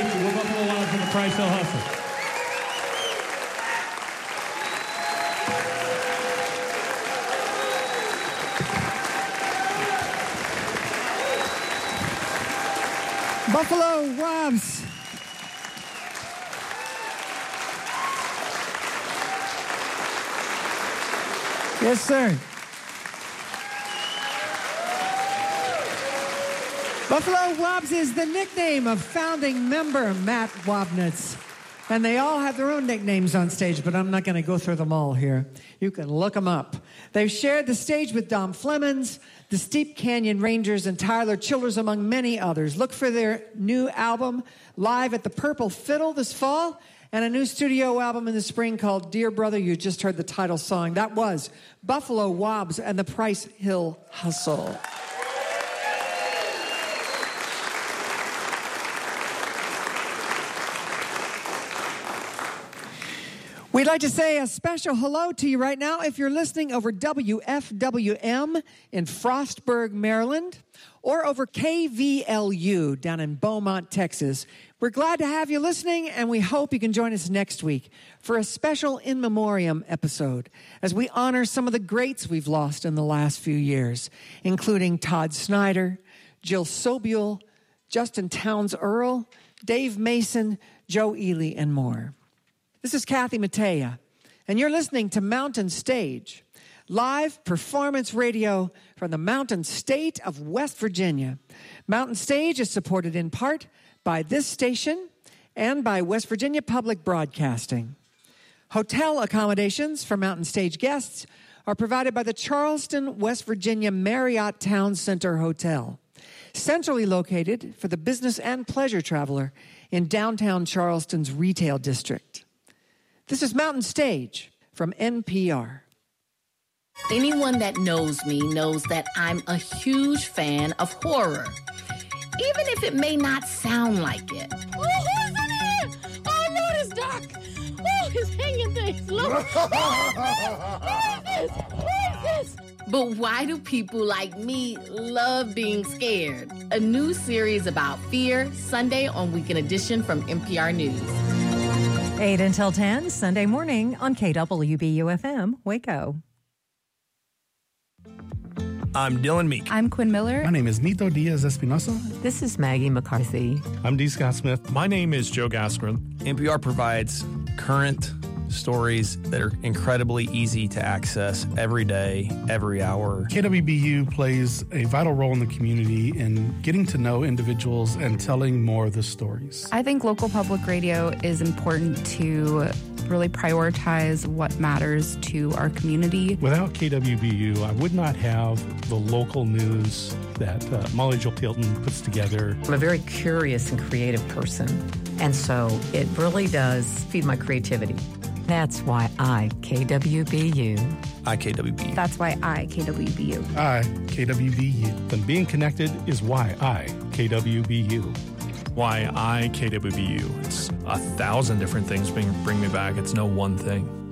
We're Buffalo Wild from the Price Hill Hustle. Buffalo Wobs. Yes, sir. Buffalo Wobs is the nickname of founding member Matt Wobnitz. And they all have their own nicknames on stage, but I'm not going to go through them all here. You can look them up. They've shared the stage with Dom Flemons, the Steep Canyon Rangers, and Tyler Childers, among many others. Look for their new album, Live at the Purple Fiddle, this fall, and a new studio album in the spring called Dear Brother. You just heard the title song. That was Buffalo Wobs and the Price Hill Hustle. We'd like to say a special hello to you right now if you're listening over WFWM in Frostburg, Maryland, or over KVLU down in Beaumont, Texas. We're glad to have you listening, and we hope you can join us next week for a special In Memoriam episode as we honor some of the greats we've lost in the last few years, including Todd Snyder, Jill Sobule, Justin Townes Earl, Dave Mason, Joe Ely, and more. This is Kathy Mattea, and you're listening to Mountain Stage, live performance radio from the Mountain State of West Virginia. Mountain Stage is supported in part by this station and by West Virginia Public Broadcasting. Hotel accommodations for Mountain Stage guests are provided by the Charleston, West Virginia Marriott Town Center Hotel, centrally located for the business and pleasure traveler in downtown Charleston's retail district. This is Mountain Stage from NPR. Anyone that knows me knows that I'm a huge fan of horror, even if it may not sound like it. Oh, who's in here? Oh, no, it's Doc. Oh, he's hanging things. Look. Who is this? But why do people like me love being scared? A new series about fear, Sunday on Weekend Edition from NPR News. 8 until 10, Sunday morning on KWBU-FM, Waco. I'm Dylan Meek. I'm Quinn Miller. My name is Nito Diaz-Espinosa. This is Maggie McCarthy. I'm D. Scott Smith. My name is Joe Gaskren. NPR provides current stories that are incredibly easy to access every day, every hour. KWBU plays a vital role in the community in getting to know individuals and telling more of the stories. I think local public radio is important to really prioritize what matters to our community. Without KWBU, I would not have the local news that Molly Jill Tilton puts together. I'm a very curious and creative person, and so it really does feed my creativity. That's why I KWBU. I KWBU. That's why I KWBU. I KWBU. Then being connected is why I KWBU. Why I KWBU. It's 1,000 different things bring me back. It's no one thing.